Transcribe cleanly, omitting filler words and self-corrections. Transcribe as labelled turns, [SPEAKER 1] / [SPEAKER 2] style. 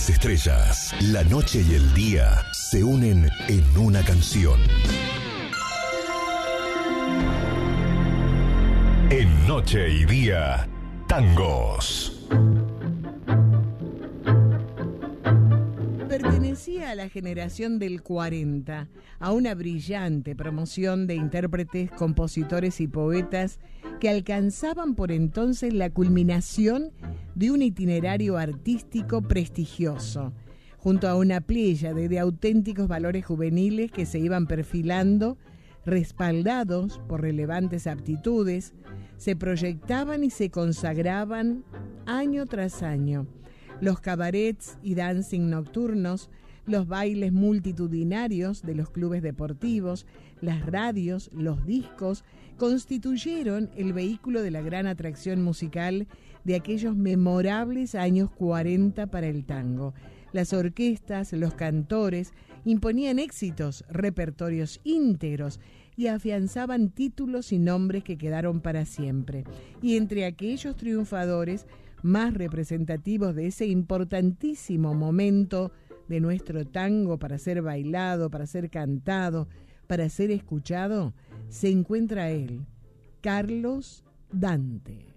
[SPEAKER 1] las estrellas, la noche y el día se unen en una canción. En Noche y Día, tangos.
[SPEAKER 2] Pertenecía a la generación del 40, a una brillante promoción de intérpretes, compositores y poetas que alcanzaban por entonces la culminación de un itinerario artístico prestigioso, junto a una pléyade de auténticos valores juveniles que se iban perfilando, respaldados por relevantes aptitudes, se proyectaban y se consagraban año tras año. Los cabarets y dancing nocturnos, los bailes multitudinarios de los clubes deportivos, las radios, los discos, constituyeron el vehículo de la gran atracción musical de aquellos memorables años 40 para el tango. Las orquestas, los cantores, imponían éxitos, repertorios íntegros y afianzaban títulos y nombres que quedaron para siempre. Y entre aquellos triunfadores más representativos de ese importantísimo momento de nuestro tango para ser bailado, para ser cantado, para ser escuchado, se encuentra él, Carlos Dante.